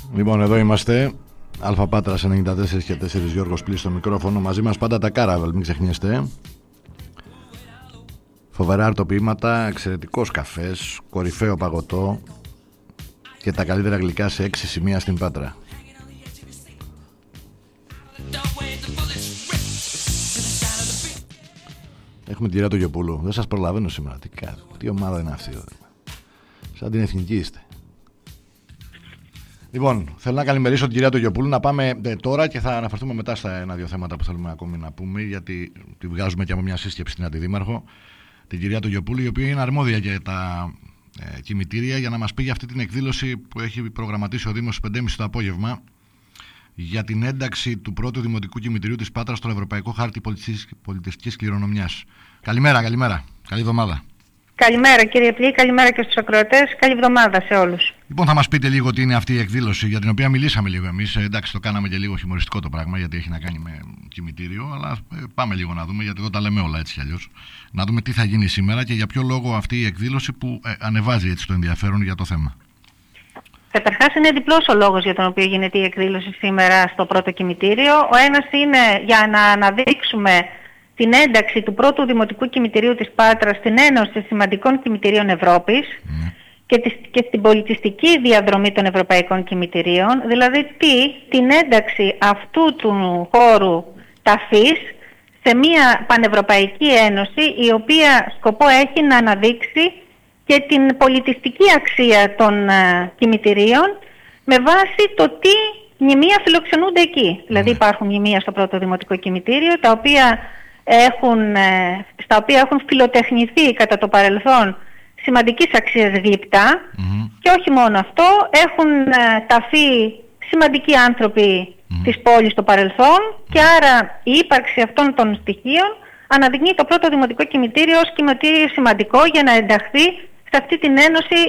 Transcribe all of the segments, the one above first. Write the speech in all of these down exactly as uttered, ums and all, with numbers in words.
Λοιπόν, εδώ είμαστε. Αλφα Πάτρας ενενήντα τέσσερα και τέσσερα, Γιώργος Πλής στο μικρόφωνο. Μαζί μας πάντα τα Caravel, μην ξεχνιέστε. Φοβερά αρτοποιήματα, εξαιρετικός καφές, κορυφαίο παγωτό και τα καλύτερα γλυκά σε έξι σημεία στην Πάτρα. Έχουμε τη Ρία Τογιοπούλου. Δεν σας προλαβαίνω σήμερα. Τι, κα... Τι ομάδα είναι αυτή? Σαν την εθνική είστε. Λοιπόν, θέλω να καλημερίσω την κυρία Τογιοπούλου. Να πάμε ε, τώρα και θα αναφερθούμε μετά στα ένα-δύο θέματα που θέλουμε ακόμη να πούμε, γιατί τη βγάζουμε και από μια σύσκεψη στην Αντιδήμαρχο. Την κυρία Τογιοπούλου, η οποία είναι αρμόδια για τα ε, κημητήρια, για να μας πει για αυτή την εκδήλωση που έχει προγραμματίσει ο Δήμος στις πέντε και μισή το απόγευμα για την ένταξη του πρώτου δημοτικού κημητηρίου της Πάτρας στο Ευρωπαϊκό Χάρτη Πολιτιστικής Κληρονομιάς. Καλημέρα, καλημέρα. Καλή εβδομάδα. Καλημέρα κύριε Πλή, καλημέρα και στους ακροατές. Καλή εβδομάδα σε όλους. Λοιπόν, θα μας πείτε λίγο τι είναι αυτή η εκδήλωση, για την οποία μιλήσαμε λίγο εμείς. Ε, εντάξει, το κάναμε και λίγο χιουμοριστικό το πράγμα, γιατί έχει να κάνει με κημητήριο, αλλά ε, πάμε λίγο να δούμε, γιατί εδώ τα λέμε όλα έτσι κι αλλιώς. Να δούμε τι θα γίνει σήμερα και για ποιο λόγο αυτή η εκδήλωση που ε, ανεβάζει έτσι το ενδιαφέρον για το θέμα. Καταρχάς είναι διπλός ο λόγος για τον οποίο γίνεται η εκδήλωση σήμερα στο πρώτο κημητήριο. Ο ένας είναι για να αναδείξουμε την ένταξη του πρώτου δημοτικού κημητηρίου της Πάτρας στην Ένωση Σημαντικών Κημητηρίων Ευρώπης mm. και, της, και στην πολιτιστική διαδρομή των Ευρωπαϊκών Κημητηρίων, δηλαδή τι, την ένταξη αυτού του χώρου ταφής σε μια πανευρωπαϊκή ένωση, η οποία σκοπό έχει να αναδείξει και την πολιτιστική αξία των uh, κημητηρίων με βάση το τι μνημεία φιλοξενούνται εκεί. Mm. Δηλαδή υπάρχουν μνημεία στο πρώτο δημοτικό κημητήριο, τα οποία Έχουν, στα οποία έχουν φιλοτεχνηθεί κατά το παρελθόν σημαντικής αξίας γλυπτά mm-hmm. και όχι μόνο αυτό, έχουν ταφεί σημαντικοί άνθρωποι mm-hmm. της πόλης στο παρελθόν και άρα η ύπαρξη αυτών των στοιχείων αναδεικνύει το πρώτο δημοτικό κημητήριο ως κημητήριο σημαντικό για να ενταχθεί σε αυτή την ένωση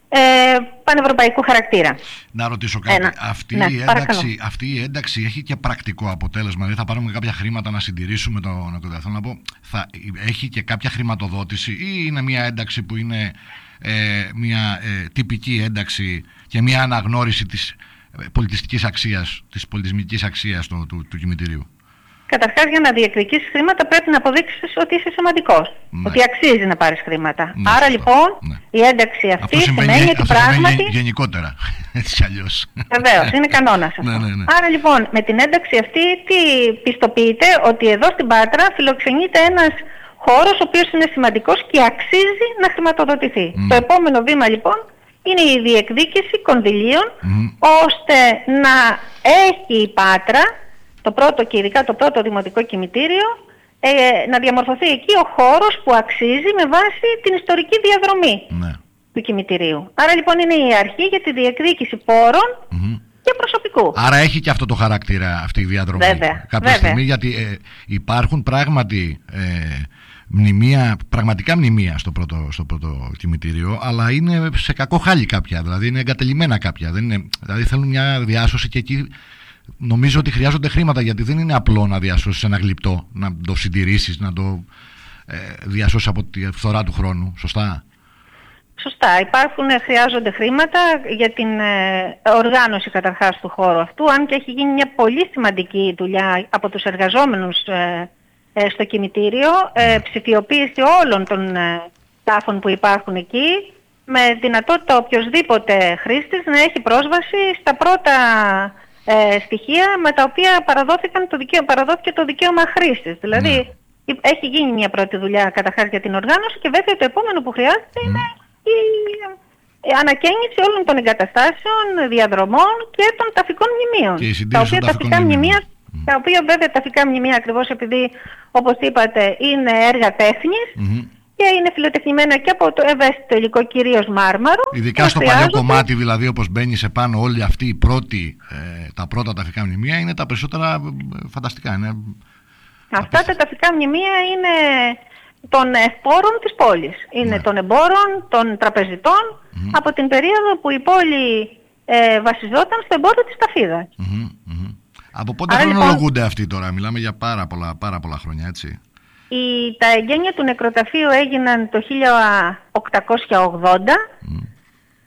Ε, πανευρωπαϊκού χαρακτήρα. Να ρωτήσω κάτι. Ένα. Αυτή, ναι, η ένταξη, αυτή η ένταξη έχει και πρακτικό αποτέλεσμα? Δηλαδή θα πάρουμε κάποια χρήματα να συντηρήσουμε το νοικοκυριό? Θέλω να πω, θα έχει και κάποια χρηματοδότηση ή είναι μια ένταξη που είναι ε, μια ε, τυπική ένταξη και μια αναγνώριση της πολιτιστικής αξίας, της πολιτισμικής αξίας του, του, του κημητηρίου? Καταρχάς, για να διεκδικήσεις χρήματα πρέπει να αποδείξεις ότι είσαι σημαντικός, ναι. ότι αξίζει να πάρεις χρήματα. Ναι, Άρα αυτό, λοιπόν ναι. η ένταξη αυτή σημαίνει, σημαίνει ότι πράγματι... γενικότερα, έτσι κι αλλιώς. Βεβαίως, είναι κανόνας αυτό. ναι, ναι, ναι. Άρα λοιπόν με την ένταξη αυτή τι πιστοποιείται? Ότι εδώ στην Πάτρα φιλοξενείται ένας χώρος ο οποίος είναι σημαντικός και αξίζει να χρηματοδοτηθεί. Mm. Το επόμενο βήμα λοιπόν είναι η διεκδίκηση κονδυλίων mm. ώστε να έχει η Πάτρα το πρώτο και ειδικά το πρώτο δημοτικό κημητήριο, ε, να διαμορφωθεί εκεί ο χώρος που αξίζει με βάση την ιστορική διαδρομή ναι. του κημητηρίου. Άρα λοιπόν είναι η αρχή για τη διεκδίκηση πόρων mm-hmm. και προσωπικού. Άρα έχει και αυτό το χαρακτήρα αυτή η διαδρομή. Βέβαια. Κάποια Βέβαια. στιγμή, γιατί ε, υπάρχουν πράγματι ε, μνημεία, πραγματικά μνημεία στο πρώτο, στο πρώτο κημητήριο, αλλά είναι σε κακό χάλι κάποια, δηλαδή είναι εγκατελειμμένα κάποια. Δεν είναι, δηλαδή θέλουν μια διάσωση και εκεί... Νομίζω ότι χρειάζονται χρήματα, γιατί δεν είναι απλό να διασώσεις ένα γλυπτό, να το συντηρήσεις, να το ε, διασώσεις από τη φθορά του χρόνου. Σωστά? Σωστά. Υπάρχουν, χρειάζονται χρήματα για την ε, οργάνωση καταρχάς του χώρου αυτού, αν και έχει γίνει μια πολύ σημαντική δουλειά από τους εργαζόμενους ε, ε, στο κημητήριο, ε, ψηφιοποίηση όλων των ε, τάφων που υπάρχουν εκεί, με δυνατότητα οποιοσδήποτε χρήστης να έχει πρόσβαση στα πρώτα Ε, στοιχεία με τα οποία παραδόθηκαν το δικαίω, παραδόθηκε το δικαίωμα χρήσης. Δηλαδή ναι. έχει γίνει μια πρώτη δουλειά καταρχάς για την οργάνωση και βέβαια το επόμενο που χρειάζεται mm. είναι η, η ανακαίνιση όλων των εγκαταστάσεων, διαδρομών και των ταφικών μνημείων. Τα οποία ταφικά μνημεία, mm. τα οποία βέβαια ταφικά μνημεία ακριβώς επειδή όπως είπατε είναι έργα τέχνης mm-hmm. και είναι φιλοτεχνημένα και από το ευαίσθητο υλικό, κυρίως μάρμαρο. Ειδικά στο παλιό κομμάτι, δηλαδή, όπως μπαίνει σε πάνω όλοι αυτοί οι πρώτοι, ε, τα πρώτα ταφικά μνημεία, είναι τα περισσότερα ε, φανταστικά. Είναι... Αυτά τα ταφικά μνημεία είναι των ευπόρων της πόλης. Είναι ναι. των εμπόρων, των τραπεζιτών, mm-hmm. από την περίοδο που η πόλη ε, βασιζόταν στο εμπόριο της ταφίδας. Mm-hmm. Mm-hmm. Από πότε χρονολογούνται λοιπόν... αυτοί τώρα? Μιλάμε για πάρα πολλά, πάρα πολλά χρόνια, έτσι. Η, τα εγγένεια του νεκροταφείου έγιναν το χίλια οκτακόσια ογδόντα mm.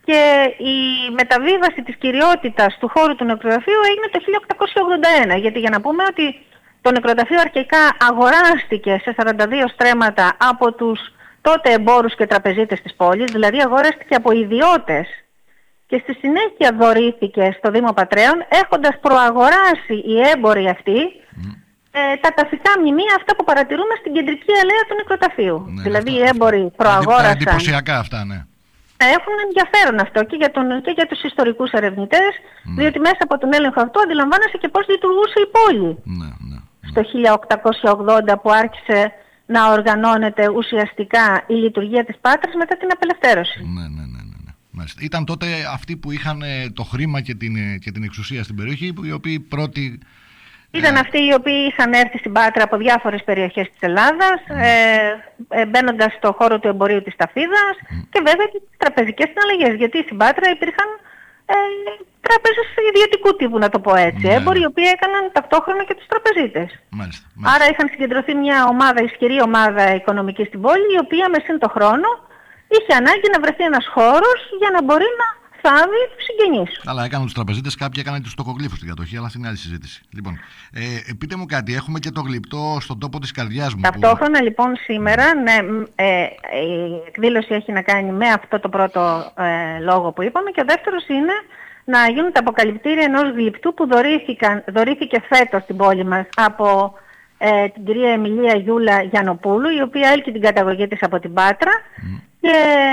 και η μεταβίβαση της κυριότητας του χώρου του νεκροταφείου έγινε το χίλια οκτακόσια ογδόντα ένα. Γιατί για να πούμε ότι το νεκροταφείο αρχικά αγοράστηκε σε σαράντα δύο στρέμματα από τους τότε εμπόρους και τραπεζίτες της πόλης, δηλαδή αγοράστηκε από ιδιώτες και στη συνέχεια δωρήθηκε στο Δήμο Πατρέων, έχοντας προαγοράσει οι έμποροι αυτοί mm. ε, τα ταφικά μνημεία αυτά που παρατηρούμε στην κεντρική αλέα του νεκροταφείου. Ναι, δηλαδή αυτά, οι έμποροι προαγόρασαν... εντυπωσιακά αυτά, ναι. Έχουν ενδιαφέρον αυτό και για, τον, και για τους ιστορικούς ερευνητές, mm. διότι μέσα από τον έλεγχο αυτό αντιλαμβάνεσαι και πώς λειτουργούσε η πόλη. Ναι, ναι, ναι. Στο χίλια οκτακόσια ογδόντα που άρχισε να οργανώνεται ουσιαστικά η λειτουργία της Πάτρας μετά την απελευθέρωση. Ναι, ναι, ναι, ναι. Μάλιστα. Ήταν τότε αυτοί που είχαν το χρήμα και την, και την εξουσία στην περιοχή, οι οποίοι πρώτοι... Ήταν ε... αυτοί οι οποίοι είχαν έρθει στην Πάτρα από διάφορες περιοχές της Ελλάδας, mm. ε, ε, μπαίνοντας στο χώρο του εμπορίου της ταφίδας mm. και βέβαια και τις τραπεζικές συναλλαγές, γιατί στην Πάτρα υπήρχαν ε, τράπεζες ιδιωτικού τύπου, να το πω έτσι, mm. έμποροι, οι οποίοι έκαναν ταυτόχρονα και τους τραπεζίτες. Μάλιστα, μάλιστα. Άρα είχαν συγκεντρωθεί μια ομάδα, ισχυρή ομάδα οικονομική στην πόλη, η οποία με σύν το χρόνο είχε ανάγκη να βρεθεί ένας χώρος για να μπορεί να θάβει τους συγγενείς. Αλλά έκαναν τους τραπεζίτες, κάποιοι έκαναν τους τοκογλύφους στην κατοχή, αλλά αυτή είναι άλλη συζήτηση. Λοιπόν, ε, πείτε μου κάτι, έχουμε και το γλυπτό στον τόπο της καρδιάς μου. Ταυτόχρονα που... λοιπόν σήμερα, ναι, ε, η εκδήλωση έχει να κάνει με αυτό το πρώτο ε, λόγο που είπαμε, και ο δεύτερος είναι να γίνουν τα αποκαλυπτήρια ενός γλυπτού που δωρήθηκε φέτος στην πόλη μας από ε, την κυρία Εμιλία Γιούλα Γιαννοπούλου, η οποία έλκει την καταγωγή της από την Πάτρα. Mm. Και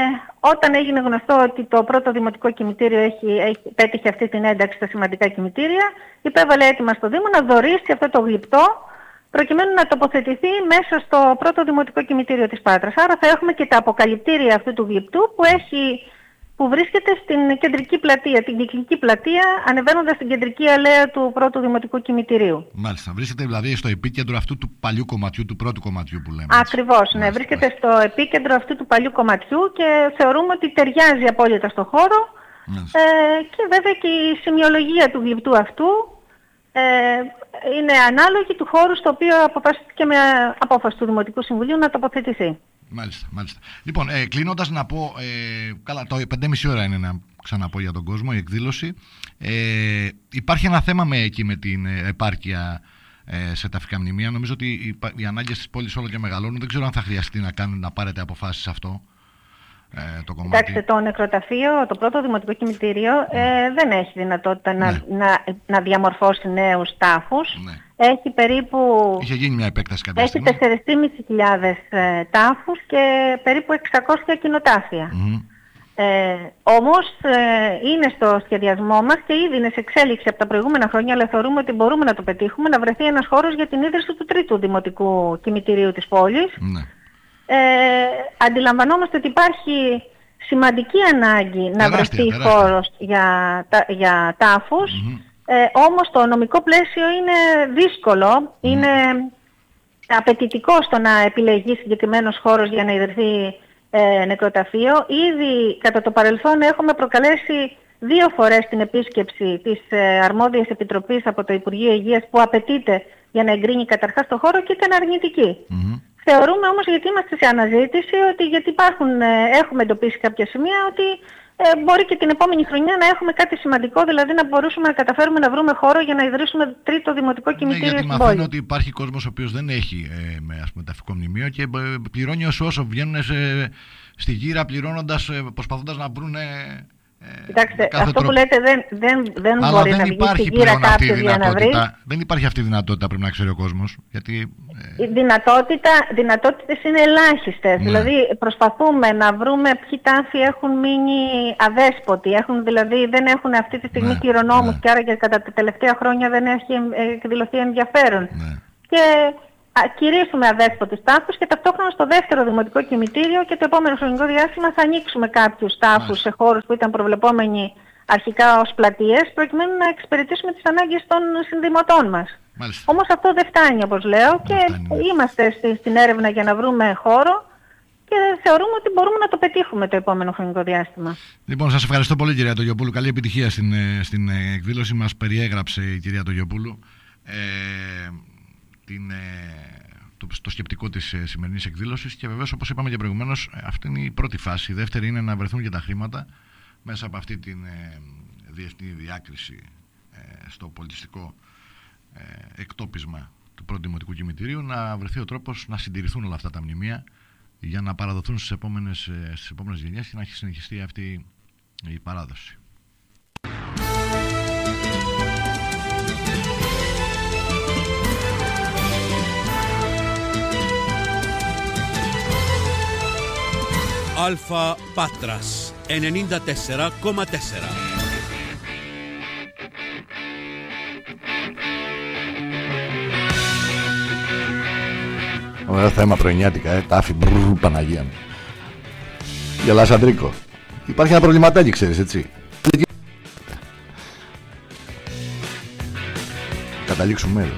όταν έγινε γνωστό ότι το πρώτο δημοτικό κημητήριο έχει, έχει, πέτυχε αυτή την ένταξη στα σημαντικά κημητήρια, υπέβαλε έτοιμα στο Δήμο να δωρήσει αυτό το γλυπτό προκειμένου να τοποθετηθεί μέσα στο πρώτο δημοτικό κημητήριο της Πάτρας. Άρα θα έχουμε και τα αποκαλυπτήρια αυτού του γλυπτού που, έχει, που βρίσκεται στην κεντρική πλατεία, την κυκλική πλατεία, ανεβαίνοντας στην κεντρική αλέα του πρώτου δημοτικού κημητηρίου. Μάλιστα. Βρίσκεται δηλαδή στο επίκεντρο αυτού του παλιού κομματιού, του πρώτου κομματιού που λέμε. Ακριβώς, ναι. Μάλιστα, βρίσκεται μάλιστα. στο επίκεντρο αυτού του παλιού κομματιού και θεωρούμε ότι ταιριάζει απόλυτα στο χώρο. Ε, και βέβαια και η σημειολογία του γλυπτού αυτού ε, είναι ανάλογη του χώρου στο οποίο αποφασίστηκε με απόφαση του Δημοτικού Συμβουλίου να τοποθετηθεί. Μάλιστα, μάλιστα. Λοιπόν, ε, κλείνοντας να πω, ε, καλά, το πέντε και μισή ώρα είναι να ξαναπώ για τον κόσμο η εκδήλωση. Ε, υπάρχει ένα θέμα με, εκεί με την επάρκεια ε, σε ταφικά μνημεία. Νομίζω ότι οι, οι ανάγκες της πόλης όλο και μεγαλώνουν. Δεν ξέρω αν θα χρειαστεί να, κάνουν, να πάρετε αποφάσεις σε αυτό. Ε, το κομμάτι. Κοιτάξτε, το νεκροταφείο, το πρώτο δημοτικό κημητήριο ε, δεν έχει δυνατότητα ναι. να, να, να διαμορφώσει νέους τάφους. Ναι. Έχει περίπου... Είχε γίνει μια επέκταση κάποια Έχει τέσσερις χιλιάδες πεντακόσιους ε, τάφους και περίπου εξακόσια κοινοτάφια. Mm-hmm. Ε, όμως ε, είναι στο σχεδιασμό μας και ήδη είναι σε εξέλιξη από τα προηγούμενα χρόνια, αλλά θεωρούμε ότι μπορούμε να το πετύχουμε, να βρεθεί ένας χώρος για την ίδρυση του τρίτου δημοτικού κημητηρίου της πόλης. Mm-hmm. Ε, αντιλαμβανόμαστε ότι υπάρχει σημαντική ανάγκη τεράστια, να βρεθεί τεράστια. χώρος για, τα, για τάφους, mm-hmm. ε, όμως το νομικό πλαίσιο είναι δύσκολο, mm-hmm. είναι απαιτητικό στο να επιλεγεί συγκεκριμένος χώρος για να ιδρυθεί ε, νεκροταφείο. Ήδη κατά το παρελθόν έχουμε προκαλέσει δύο φορές την επίσκεψη της ε, αρμόδιας επιτροπής από το Υπουργείο Υγείας που απαιτείται για να εγκρίνει καταρχάς το χώρο και ήταν αρνητική. Mm-hmm. Θεωρούμε όμως, γιατί είμαστε σε αναζήτηση, ότι γιατί υπάρχουν, έχουμε εντοπίσει κάποια σημεία, ότι ε, μπορεί και την επόμενη χρονιά να έχουμε κάτι σημαντικό, δηλαδή να μπορούσαμε να καταφέρουμε να βρούμε χώρο για να ιδρύσουμε τρίτο δημοτικό κημητήριο ναι, στην πόλη. Γιατί μαθαίνω ότι υπάρχει κόσμος ο οποίος δεν έχει ε, με, ας πούμε, ταφικό μνημείο και πληρώνει όσο όσο βγαίνουν σε, στη γύρα πληρώνοντας, ε, προσπαθώντας να βρουν... Ε, Κοιτάξτε, αυτό τρόπο. που λέτε δεν, δεν, δεν Αλλά μπορεί δεν να βγει στη γύρα κάποιος για να βρει. Δεν υπάρχει αυτή η δυνατότητα, πρέπει να ξέρει ο κόσμος. Γιατί, ε... Οι δυνατότητα, δυνατότητες είναι ελάχιστες. Ναι. Δηλαδή προσπαθούμε να βρούμε ποιοι τάφοι έχουν μείνει αδέσποτοι. Έχουν, δηλαδή δεν έχουν αυτή τη στιγμή ναι. κληρονόμους ναι. και άρα και κατά τα τελευταία χρόνια δεν έχει εκδηλωθεί ενδιαφέρον. Ναι. Και κηρύσουμε αδέσποτους τάφους και ταυτόχρονα στο δεύτερο δημοτικό κημητήριο και το επόμενο χρονικό διάστημα θα ανοίξουμε κάποιους τάφους σε χώρους που ήταν προβλεπόμενοι αρχικά ως πλατείες προκειμένου να εξυπηρετήσουμε τις ανάγκες των συνδημοτών μας. Μάλιστα. Όμως αυτό δεν φτάνει, όπως λέω, και φτάνει. είμαστε στη, στην έρευνα για να βρούμε χώρο και θεωρούμε ότι μπορούμε να το πετύχουμε το επόμενο χρονικό διάστημα. Λοιπόν, σας ευχαριστώ πολύ, κυρία Τογιοπούλου. Καλή επιτυχία στην, στην εκδήλωση. Μας περιέγραψε η κυρία Τογιοπούλου ε, την, το, το σκεπτικό της σημερινής εκδήλωσης και βεβαίως, όπως είπαμε και προηγουμένως, αυτή είναι η πρώτη φάση. Η δεύτερη είναι να βρεθούν και τα χρήματα μέσα από αυτή την ε, διεθνή διάκριση ε, στο πολιτιστικό ε, εκτόπισμα του πρώτου δημοτικού κημητηρίου να βρεθεί ο τρόπος να συντηρηθούν όλα αυτά τα μνημεία για να παραδοθούν στις επόμενες, στις επόμενες γενιές και να έχει συνεχιστεί αυτή η παράδοση. Αλφα Πάτρας ενενήντα τέσσερα κόμμα τέσσερα. Ωραίο θέμα πρωινιάτικα, ε, τάφη, μπρρρ, Παναγία μου. Γελάς Αντρίκο. Υπάρχει ένα προβληματάκι, ξέρεις, έτσι. Καταλήξουμε εδώ.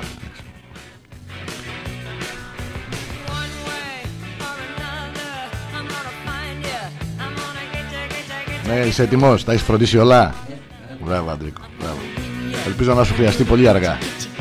Ναι, είσαι έτοιμος, τα έχεις φροντίσει όλα. Μπράβο Αντρίκο, μπράβο. Ελπίζω να σου χρειαστεί πολύ αργά.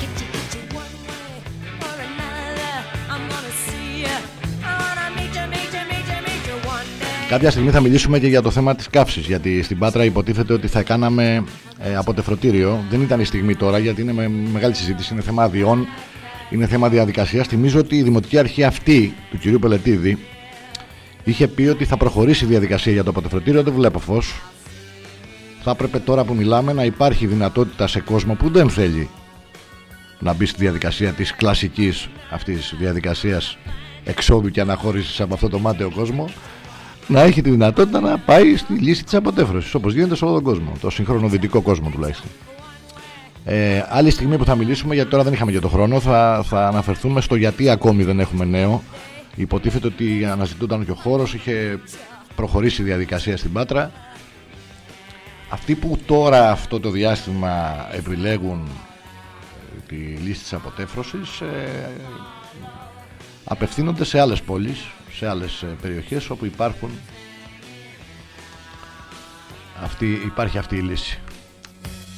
Κάποια στιγμή θα μιλήσουμε και για το θέμα της καύσης, γιατί στην Πάτρα υποτίθεται ότι θα κάναμε ε, αποτεφρωτήριο. Δεν ήταν η στιγμή τώρα, γιατί είναι με μεγάλη συζήτηση, είναι θέμα αδειών, είναι θέμα διαδικασίας. Θυμίζω ότι η Δημοτική Αρχή αυτή του κυρίου Πελετίδη είχε πει ότι θα προχωρήσει η διαδικασία για το αποτεφρωτήριο. Δεν βλέπω φως. Θα έπρεπε τώρα που μιλάμε να υπάρχει δυνατότητα σε κόσμο που δεν θέλει να μπει στη διαδικασία της κλασικής αυτής διαδικασίας εξόδου και αναχώρησης από αυτό το μάταιο κόσμο, να έχει τη δυνατότητα να πάει στη λύση της αποτέφρωσης, όπως γίνεται σε όλο τον κόσμο, το σύγχρονο δυτικό κόσμο τουλάχιστον. Ε, άλλη στιγμή που θα μιλήσουμε, γιατί τώρα δεν είχαμε και το χρόνο, θα, θα αναφερθούμε στο γιατί ακόμη δεν έχουμε νέο. Υποτίθεται ότι αναζητούνταν και ο χώρος, είχε προχωρήσει η διαδικασία στην Πάτρα. Αυτοί που τώρα αυτό το διάστημα επιλέγουν τη λύση της αποτέφρωσης ε, απευθύνονται σε άλλες πόλεις, σε άλλες περιοχές όπου υπάρχουν αυτή, υπάρχει αυτή η λύση.